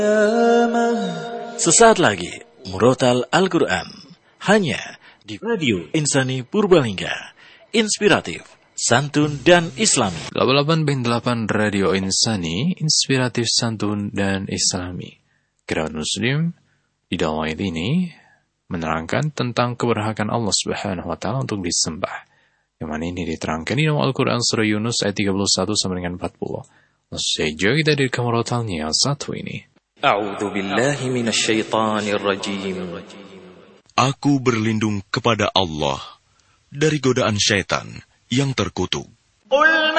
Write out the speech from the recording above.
Sesaat lagi, Murotal Al-Quran. Hanya di Radio Insani Purbalingga. Inspiratif, santun, dan islami. 88.8 Radio Insani, inspiratif, santun, dan islami. Kerabat Muslim, di dalam ayat ini menerangkan tentang keberhakan Allah Subhanahu wa Ta'ala untuk disembah. Yang mana ini diterangkan di dalam Al-Quran Surah Yunus ayat 31 sampai dengan 40. Langsung saja kita dari Murotalnya satu ini. A'udzu billahi minasyaitonir rajim. Aku berlindung kepada Allah dari godaan syaitan yang terkutuk.